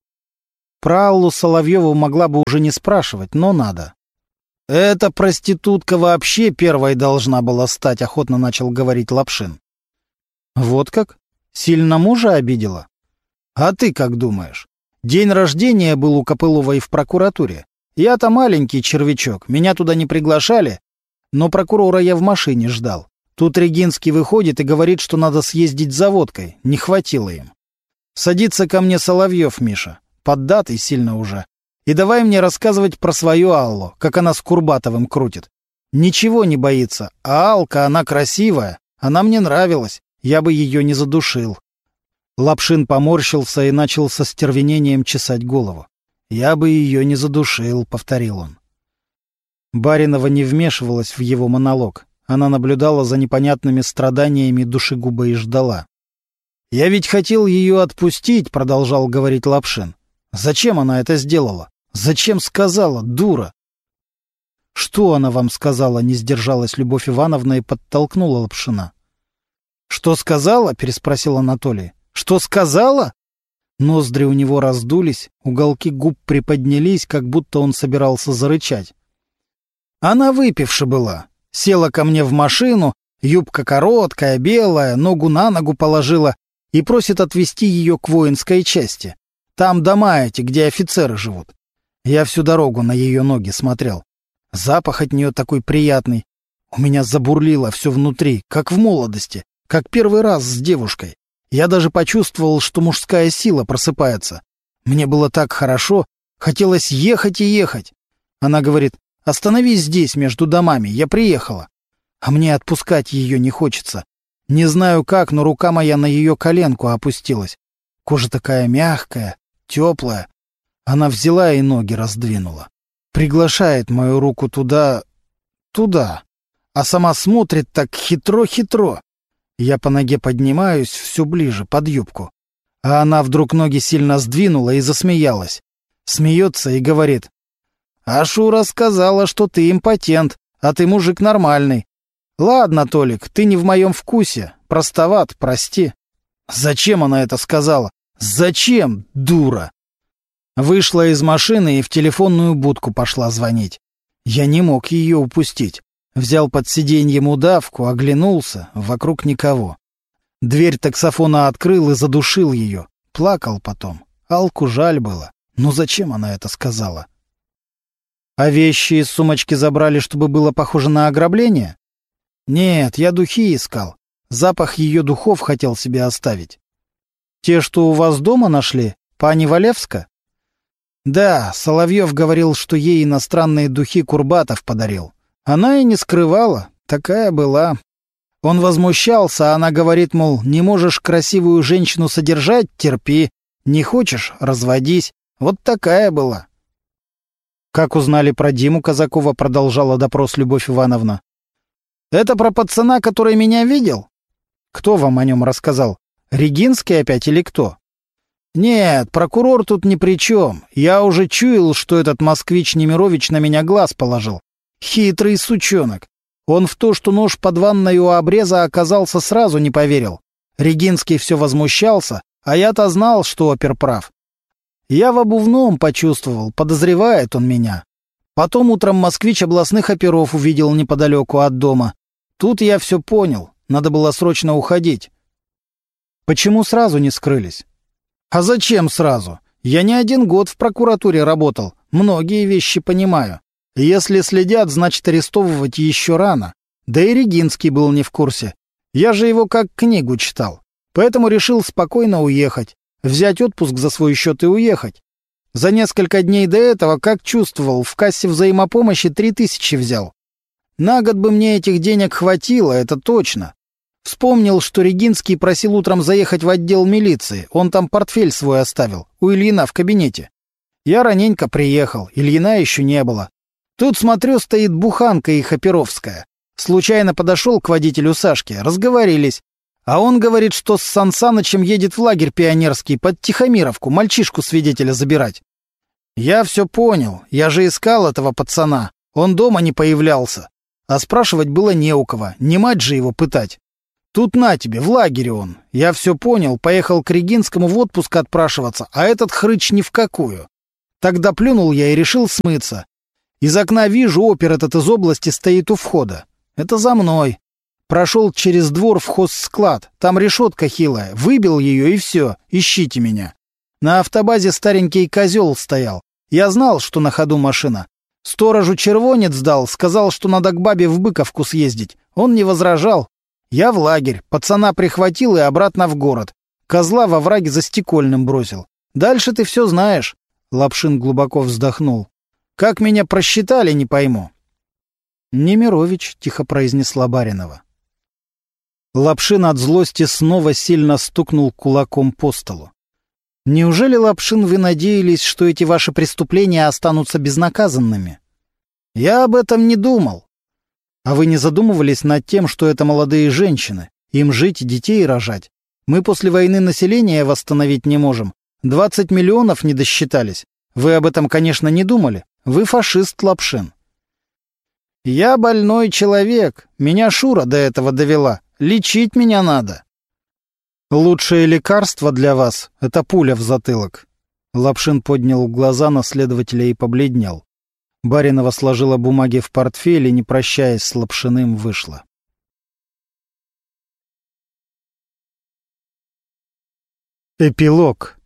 Про Аллу Соловьеву могла бы уже не спрашивать, но надо. «Эта проститутка вообще первой должна была стать», — охотно начал говорить Лапшин. «Вот как? Сильно мужа обидела? А ты как думаешь? День рождения был у Копыловой в прокуратуре. Я-то маленький червячок, меня туда не приглашали, но прокурора я в машине ждал. Тут Регинский выходит и говорит, что надо съездить за водкой, не хватило им. Садится ко мне Соловьев, Миша, поддатый сильно уже, и давай мне рассказывать про свою Аллу, как она с Курбатовым крутит. Ничего не боится, а Алка, она красивая, она мне нравилась, я бы ее не задушил». Лапшин поморщился и начал со стервенением чесать голову. «Я бы ее не задушил», — повторил он. Баринова не вмешивалась в его монолог. Она наблюдала за непонятными страданиями душегуба и ждала. «Я ведь хотел ее отпустить», — продолжал говорить Лапшин. «Зачем она это сделала? Зачем сказала, дура?» «Что она вам сказала?» — не сдержалась Любовь Ивановна и подтолкнула Лапшина. «Что сказала?» — переспросил Анатолий. «Что сказала?» Ноздри у него раздулись, уголки губ приподнялись, как будто он собирался зарычать. «Она выпивша была. Села ко мне в машину, юбка короткая, белая, ногу на ногу положила и просит отвезти ее к воинской части. Там дома эти, где офицеры живут. Я всю дорогу на ее ноги смотрел. Запах от нее такой приятный. У меня забурлило все внутри, как в молодости, как первый раз с девушкой. Я даже почувствовал, что мужская сила просыпается. Мне было так хорошо, хотелось ехать и ехать. Она говорит: «Остановись здесь, между домами, я приехала». А мне отпускать ее не хочется. Не знаю как, но рука моя на ее коленку опустилась. Кожа такая мягкая, теплая. Она взяла и ноги раздвинула. Приглашает мою руку туда, а сама смотрит так хитро-хитро. Я по ноге поднимаюсь все ближе, под юбку. А она вдруг ноги сильно сдвинула и засмеялась. Смеется и говорит: «А Шура сказала, что ты импотент, а ты мужик нормальный. Ладно, Толик, ты не в моем вкусе, простоват, прости». Зачем она это сказала? Зачем, дура? Вышла из машины и в телефонную будку пошла звонить. Я не мог ее упустить. Взял под сиденьем удавку, оглянулся, вокруг никого. Дверь таксофона открыл и задушил ее. Плакал потом. Алку жаль было. Но зачем она это сказала? А вещи из сумочки забрали, чтобы было похоже на ограбление? Нет, я духи искал. Запах ее духов хотел себе оставить. Те, что у вас дома нашли, пани Валевска? Да, Соловьев говорил, что ей иностранные духи Курбатов подарил. Она и не скрывала, такая была. Он возмущался, а она говорит, мол, не можешь красивую женщину содержать — терпи, не хочешь — разводись. Вот такая была. Как узнали про Диму Казакова, продолжала допрос Любовь Ивановна. Это про пацана, который меня видел? Кто вам о нем рассказал? Регинский опять или кто? Нет, прокурор тут ни при чем. Я уже чуял, что этот москвич Немирович на меня глаз положил. Хитрый сучонок. Он в то, что нож под ванной у обреза оказался, сразу не поверил. Регинский все возмущался, а я-то знал, что опер прав. Я в обувном почувствовал, подозревает он меня. Потом утром москвич областных оперов увидел неподалеку от дома. Тут я все понял, надо было срочно уходить. Почему сразу не скрылись? А зачем сразу? Я не 1 год в прокуратуре работал, многие вещи понимаю. Если следят, значит, арестовывать еще рано. Да и Регинский был не в курсе. Я же его как книгу читал. Поэтому решил спокойно уехать. Взять отпуск за свой счет и уехать. За несколько дней до этого, как чувствовал, в кассе взаимопомощи 3000 взял. На год бы мне этих денег хватило, это точно. Вспомнил, что Регинский просил утром заехать в отдел милиции. Он там портфель свой оставил, у Ильина в кабинете. Я раненько приехал, Ильина еще не было. Тут, смотрю, стоит буханка их оперовская. Случайно подошел к водителю Сашке, разговорились. А он говорит, что с Сан Санычем едет в лагерь пионерский под Тихомировку мальчишку-свидетеля забирать. Я все понял, я же искал этого пацана. Он дома не появлялся. А спрашивать было не у кого, не мать же его пытать. Тут на тебе, в лагере он. Я все понял, поехал к Регинскому в отпуск отпрашиваться, а этот хрыч ни в какую. Тогда плюнул я и решил смыться. Из окна вижу, опер этот из области стоит у входа. Это за мной. Прошел через двор в хозсклад. Там решетка хилая. Выбил ее и все. Ищите меня. На автобазе старенький козел стоял. Я знал, что на ходу машина. Сторожу червонец дал, сказал, что надо к бабе в Быковку съездить. Он не возражал. Я в лагерь. Пацана прихватил и обратно в город. Козла во враге за Стекольным бросил. Дальше ты все знаешь. Лапшин глубоко вздохнул. Как меня просчитали, не пойму. Немирович, тихо произнесла Баринова. Лапшин от злости снова сильно стукнул кулаком по столу. Неужели, Лапшин, вы надеялись, что эти ваши преступления останутся безнаказанными? Я об этом не думал. А вы не задумывались над тем, что это молодые женщины? Им жить и детей рожать. Мы после войны население восстановить не можем. 20 миллионов не досчитались. Вы об этом, конечно, не думали. Вы фашист, Лапшин. Я больной человек. Меня Шура до этого довела. Лечить меня надо. Лучшее лекарство для вас — это пуля в затылок. Лапшин поднял глаза на следователя и побледнел. Баринова сложила бумаги в портфель и, не прощаясь с Лапшиным, вышла. Эпилог.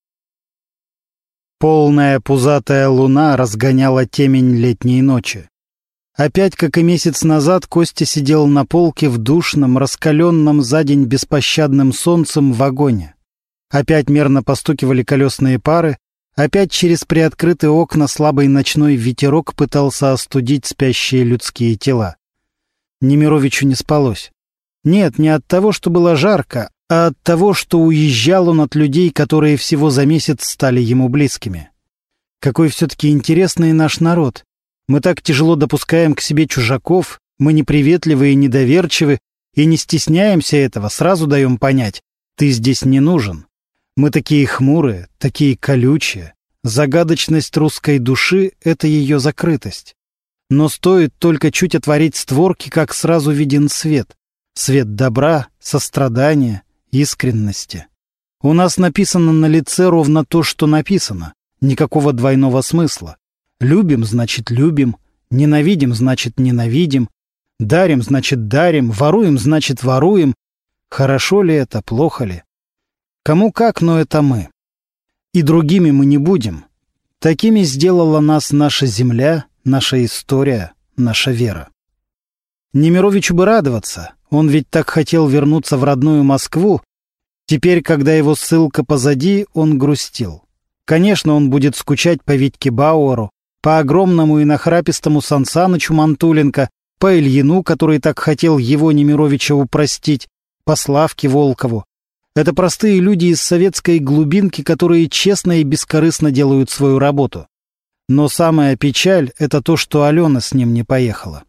Полная пузатая луна разгоняла темень летней ночи. Опять, как и месяц назад, Костя сидел на полке в душном, раскаленном за день беспощадным солнцем вагоне. Опять мерно постукивали колесные пары, опять через приоткрытые окна слабый ночной ветерок пытался остудить спящие людские тела. Немировичу не спалось. Нет, не от того, что было жарко, а от того, что уезжал он от людей, которые всего за месяц стали ему близкими. Какой все-таки интересный наш народ. Мы так тяжело допускаем к себе чужаков, мы неприветливы и недоверчивы, и не стесняемся этого, сразу даем понять, ты здесь не нужен. Мы такие хмурые, такие колючие. Загадочность русской души — это ее закрытость. Но стоит только чуть отворить створки, как сразу виден свет. Свет добра, сострадания, искренности. У нас написано на лице ровно то, что написано. Никакого двойного смысла. Любим, значит, любим. Ненавидим, значит, ненавидим. Дарим, значит, дарим. Воруем, значит, воруем. Хорошо ли это, плохо ли? Кому как, но это мы. И другими мы не будем. Такими сделала нас наша земля, наша история, наша вера. Немировичу бы радоваться. Он ведь так хотел вернуться в родную Москву. Теперь, когда его ссылка позади, он грустил. Конечно, он будет скучать по Витьке Бауэру, по огромному и нахрапистому Сансанычу Мантуленко, по Ильину, который так хотел его, Немировича, упростить, по Славке Волкову. Это простые люди из советской глубинки, которые честно и бескорыстно делают свою работу. Но самая печаль — это то, что Алена с ним не поехала.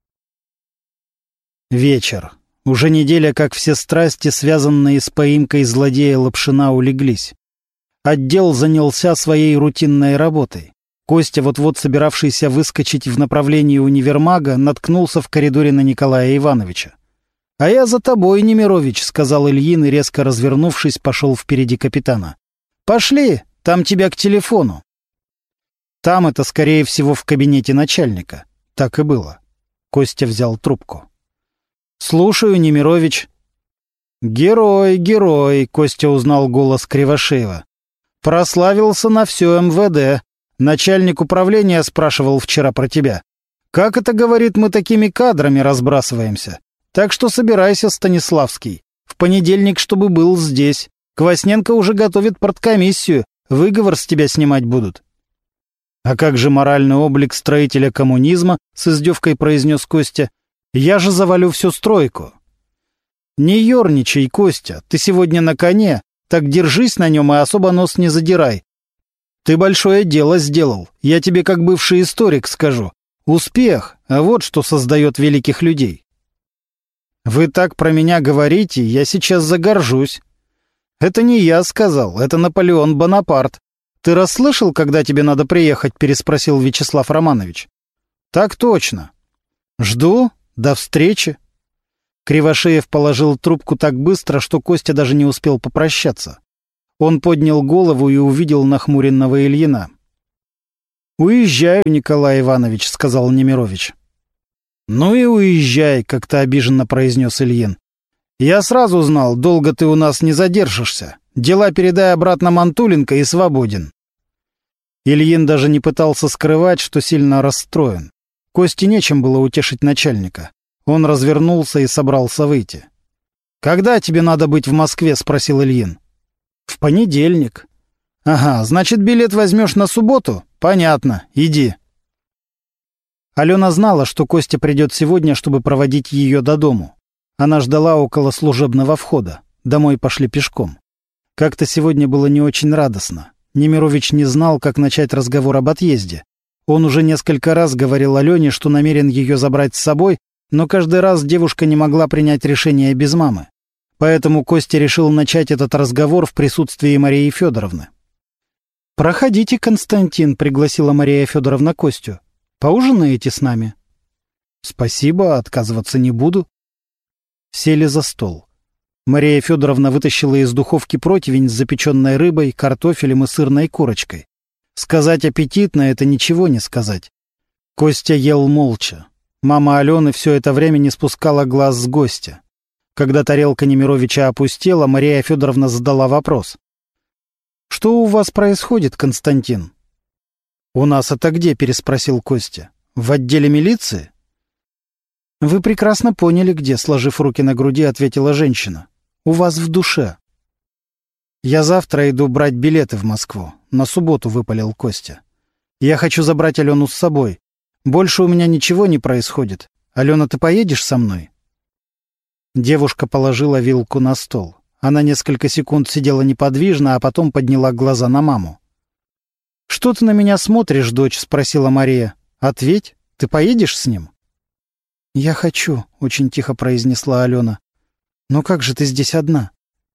Вечер. Уже неделя, как все страсти, связанные с поимкой злодея Лапшина, улеглись. Отдел занялся своей рутинной работой. Костя, вот-вот собиравшийся выскочить в направлении универмага, наткнулся в коридоре на Николая Ивановича. «А я за тобой, Немирович», — сказал Ильин и, резко развернувшись, пошел впереди капитана. «Пошли, там тебя к телефону». Там это, скорее всего, в кабинете начальника. Так и было. Костя взял трубку. «Слушаю, Немирович». «Герой, герой», — Костя узнал голос Кривошеева. «Прославился на все МВД. Начальник управления спрашивал вчера про тебя. Как это, говорит, мы такими кадрами разбрасываемся? Так что собирайся, Станиславский. В понедельник, чтобы был здесь. Квасненко уже готовит парткомиссию. Выговор с тебя снимать будут». «А как же моральный облик строителя коммунизма?» — с издевкой произнес Костя. «Я же завалю всю стройку». «Не ерничай, Костя. Ты сегодня на коне. Так держись на нем и особо нос не задирай. Ты большое дело сделал. Я тебе как бывший историк скажу. Успех, а вот что создает великих людей». «Вы так про меня говорите, я сейчас загоржусь». «Это не я сказал, это Наполеон Бонапарт. Ты расслышал, когда тебе надо приехать?» — переспросил Вячеслав Романович. «Так точно». «Жду. До встречи». Кривошеев положил трубку так быстро, что Костя даже не успел попрощаться. Он поднял голову и увидел нахмуренного Ильина. «Уезжаю, Николай Иванович», — сказал Немирович. «Ну и уезжай», — как-то обиженно произнес Ильин. «Я сразу знал, долго ты у нас не задержишься. Дела передай обратно Мантуленко и свободен». Ильин даже не пытался скрывать, что сильно расстроен. Косте нечем было утешить начальника. Он развернулся и собрался выйти. «Когда тебе надо быть в Москве?» — спросил Ильин. «В понедельник». «Ага, значит, билет возьмешь на субботу? Понятно, иди». Алена знала, что Костя придет сегодня, чтобы проводить ее до дому. Она ждала около служебного входа. Домой пошли пешком. Как-то сегодня было не очень радостно. Немирович не знал, как начать разговор об отъезде. Он уже несколько раз говорил Алене, что намерен ее забрать с собой, но каждый раз девушка не могла принять решение без мамы. Поэтому Костя решил начать этот разговор в присутствии Марии Федоровны. «Проходите, Константин», — пригласила Мария Федоровна Костю. «Поужинаете с нами?» «Спасибо, отказываться не буду». Сели за стол. Мария Федоровна вытащила из духовки противень с запеченной рыбой, картофелем и сырной корочкой. Сказать аппетитно — это ничего не сказать. Костя ел молча. Мама Алены все это время не спускала глаз с гостя. Когда тарелка Немировича опустела, Мария Федоровна задала вопрос. «Что у вас происходит, Константин?» «У нас это где?» — переспросил Костя. «В отделе милиции?» «Вы прекрасно поняли, где», — сложив руки на груди, ответила женщина. «У вас в душе». «Я завтра иду брать билеты в Москву. На субботу», — выпалил Костя. «Я хочу забрать Алену с собой. Больше у меня ничего не происходит. Алена, ты поедешь со мной?» Девушка положила вилку на стол. Она несколько секунд сидела неподвижно, а потом подняла глаза на маму. «Что ты на меня смотришь, дочь?» — спросила Мария. «Ответь, ты поедешь с ним?» «Я хочу», — очень тихо произнесла Алена. «Но как же ты здесь одна?»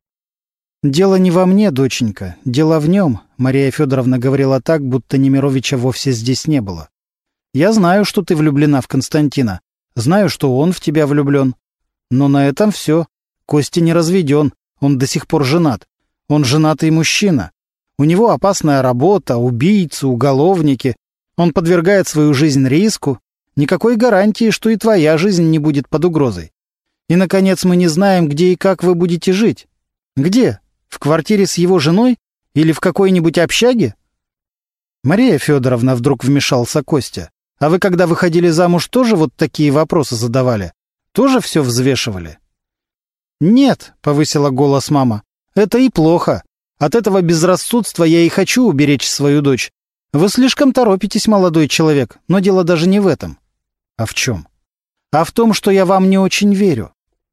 «Дело не во мне, доченька, дело в нем», — Мария Федоровна говорила так, будто Немировича вовсе здесь не было. «Я знаю, что ты влюблена в Константина. Знаю, что он в тебя влюблен. Но на этом все. Костя не разведен, он до сих пор женат. Он женатый мужчина. У него опасная работа, убийцы, уголовники. Он подвергает свою жизнь риску. Никакой гарантии, что и твоя жизнь не будет под угрозой. И, наконец, мы не знаем, где и как вы будете жить. Где? В квартире с его женой? Или в какой-нибудь общаге?» «Мария Федоровна», — вдруг вмешался Костя, «а вы, когда выходили замуж, тоже вот такие вопросы задавали? Тоже все взвешивали?» «Нет», — повысила голос мама, — «это и плохо. От этого безрассудства я и хочу уберечь свою дочь. Вы слишком торопитесь, молодой человек, но дело даже не в этом». «А в чем?» «А в том, что я вам не очень верю».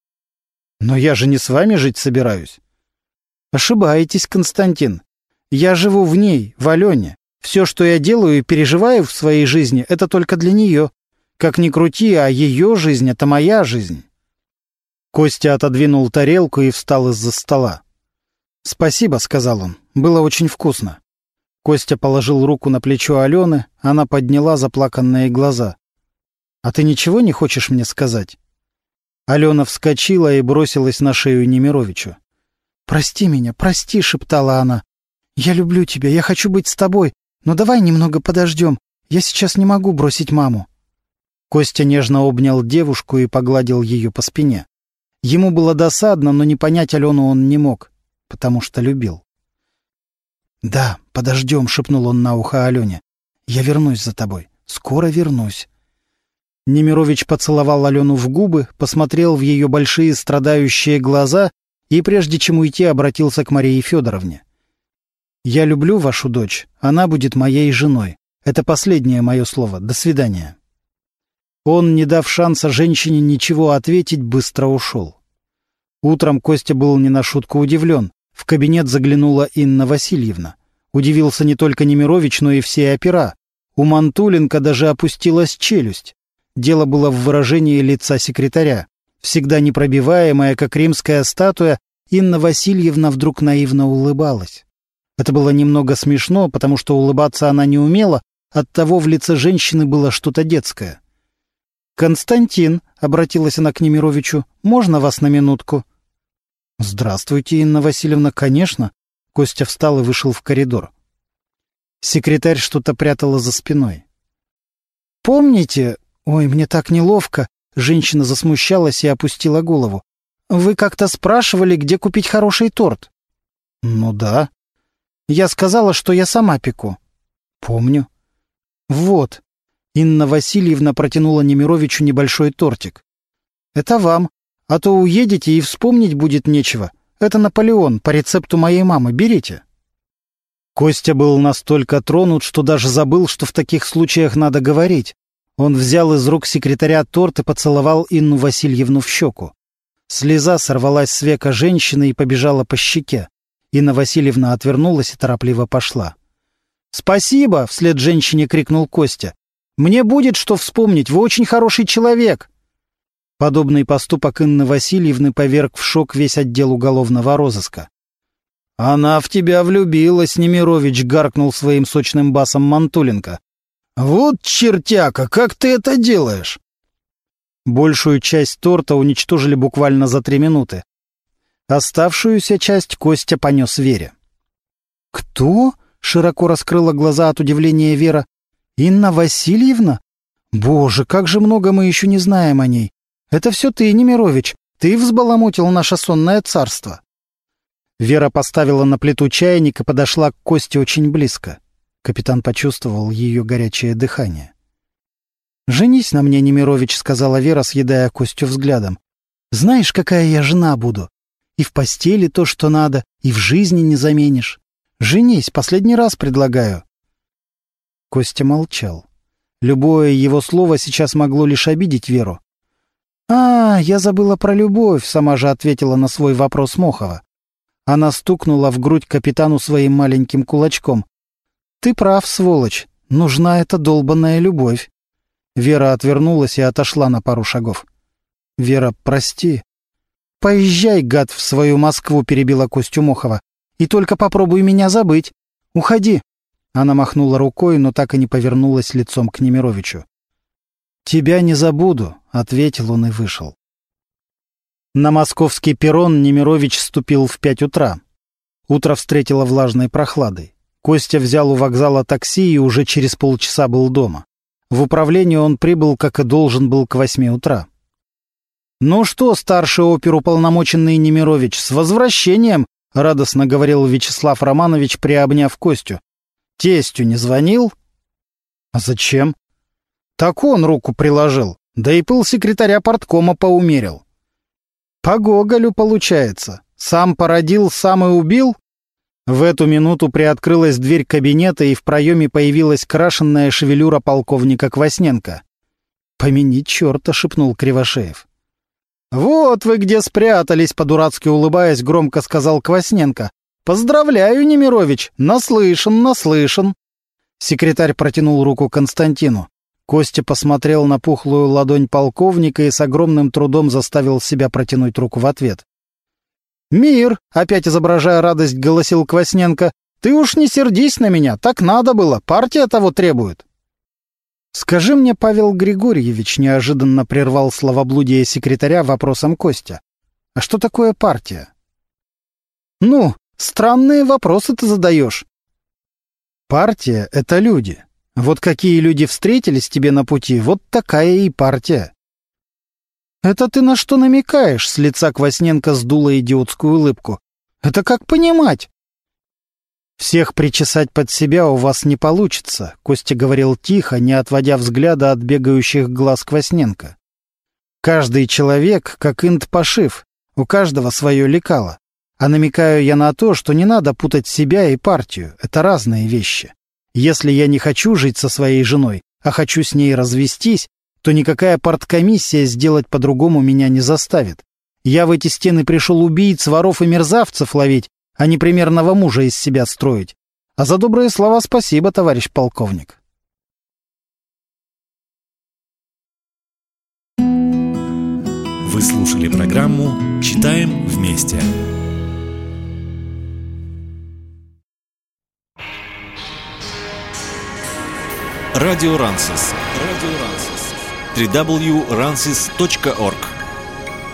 «Но я же не с вами жить собираюсь». «Ошибаетесь, Константин. Я живу в ней, в Алене. Все, что я делаю и переживаю в своей жизни, это только для нее. Как ни крути, а ее жизнь — это моя жизнь». Костя отодвинул тарелку и встал из-за стола. «Спасибо», — сказал он, — «было очень вкусно». Костя положил руку на плечо Алены, она подняла заплаканные глаза. «А ты ничего не хочешь мне сказать?» Алена вскочила и бросилась на шею Немировичу. «Прости меня, прости», — шептала она. «Я люблю тебя, я хочу быть с тобой, но давай немного подождем. Я сейчас не могу бросить маму». Костя нежно обнял девушку и погладил ее по спине. Ему было досадно, но не понять Алену он не мог, потому что любил. «Да, подождем», — шепнул он на ухо Алене. «Я вернусь за тобой. Скоро вернусь». Немирович поцеловал Алену в губы, посмотрел в ее большие страдающие глаза и, прежде чем уйти, обратился к Марии Федоровне. «Я люблю вашу дочь. Она будет моей женой. Это последнее мое слово. До свидания». Он, не дав шанса женщине ничего ответить, быстро ушел. Утром Костя был не на шутку удивлен. В кабинет заглянула Инна Васильевна. Удивился не только Немирович, но и все опера. У Мантуленко даже опустилась челюсть. Дело было в выражении лица секретаря. Всегда непробиваемая, как римская статуя, Инна Васильевна вдруг наивно улыбалась. Это было немного смешно, потому что улыбаться она не умела, оттого в лице женщины было что-то детское. «Константин», — обратилась она к Немировичу, — «можно вас на минутку?» «Здравствуйте, Инна Васильевна, конечно». Костя встал и вышел в коридор. Секретарь что-то прятала за спиной. «Помните...» «Ой, мне так неловко». Женщина засмущалась и опустила голову. «Вы как-то спрашивали, где купить хороший торт?» «Ну да». «Я сказала, что я сама пеку». «Помню». «Вот». Инна Васильевна протянула Немировичу небольшой тортик. «Это вам, а то уедете и вспомнить будет нечего. Это Наполеон по рецепту моей мамы. Берите». Костя был настолько тронут, что даже забыл, что в таких случаях надо говорить. Он взял из рук секретаря торт и поцеловал Инну Васильевну в щеку. Слеза сорвалась с века женщины и побежала по щеке. Инна Васильевна отвернулась и торопливо пошла. «Спасибо!» — вслед женщине крикнул Костя. «Мне будет что вспомнить, вы очень хороший человек!» Подобный поступок Инны Васильевны поверг в шок весь отдел уголовного розыска. «Она в тебя влюбилась, Немирович!» — гаркнул своим сочным басом Мантуленко. «Вот чертяка, как ты это делаешь?» Большую часть торта уничтожили буквально за 3 минуты. Оставшуюся часть Костя понес Вере. «Кто?» — широко раскрыла глаза от удивления Вера. «Инна Васильевна? Боже, как же много мы еще не знаем о ней. Это все ты, Немирович, ты взбаламутил наше сонное царство». Вера поставила на плиту чайник и подошла к Косте очень близко. Капитан почувствовал ее горячее дыхание. «Женись на мне, Немирович», — сказала Вера, съедая Костю взглядом. «Знаешь, какая я жена буду? И в постели то, что надо, и в жизни не заменишь. Женись, последний раз предлагаю». Костя молчал. Любое его слово сейчас могло лишь обидеть Веру. «А, я забыла про любовь», — сама же ответила на свой вопрос Мохова. Она стукнула в грудь капитану своим маленьким кулачком. «Ты прав, сволочь, нужна эта долбанная любовь». Вера отвернулась и отошла на пару шагов. «Вера, прости». «Поезжай, гад, в свою Москву», — перебила Костю Мохова. «И только попробуй меня забыть. Уходи». Она махнула рукой, но так и не повернулась лицом к Немировичу. «Тебя не забуду», — ответил он и вышел. На московский перрон Немирович ступил в 5 утра. Утро встретило влажной прохладой. Костя взял у вокзала такси и уже через полчаса был дома. В управление он прибыл, как и должен был, к 8 утра. «Ну что, старший оперуполномоченный Немирович, с возвращением!» — радостно говорил Вячеслав Романович, приобняв Костю. «Тестю не звонил?» «А зачем?» «Так он руку приложил, да и пыл секретаря парткома поумерил». «По Гоголю получается. Сам породил, сам и убил?» В эту минуту приоткрылась дверь кабинета, и в проеме появилась крашенная шевелюра полковника Квасненко. «Помяни черта», — шепнул Кривошеев. «Вот вы где спрятались», — по-дурацки улыбаясь, громко сказал Квасненко. «Поздравляю, Немирович, наслышан». Секретарь протянул руку Константину. Костя посмотрел на пухлую ладонь полковника и с огромным трудом заставил себя протянуть руку в ответ. «Мир!» — опять изображая радость, голосил Квасненко. «Ты уж не сердись на меня, так надо было, партия того требует». «Скажи мне, Павел Григорьевич», — неожиданно прервал словоблудие секретаря вопросом Костя. «А что такое партия?» «Ну, странные вопросы ты задаешь». «Партия — это люди. Вот какие люди встретились тебе на пути, вот такая и партия». «Это ты на что намекаешь?» — с лица Квасненко сдула идиотскую улыбку. «Это как понимать?» «Всех причесать под себя у вас не получится», — Костя говорил тихо, не отводя взгляда от бегающих глаз Квасненко. «Каждый человек, как инт-пошив, у каждого свое лекало. А намекаю я на то, что не надо путать себя и партию, это разные вещи. Если я не хочу жить со своей женой, а хочу с ней развестись, то никакая парткомиссия сделать по-другому меня не заставит. Я в эти стены пришел убийц, воров и мерзавцев ловить, а не примерного мужа из себя строить. А за добрые слова спасибо, товарищ полковник». Вы слушали программу «Читаем вместе». Радио Рансус. www.ransis.org.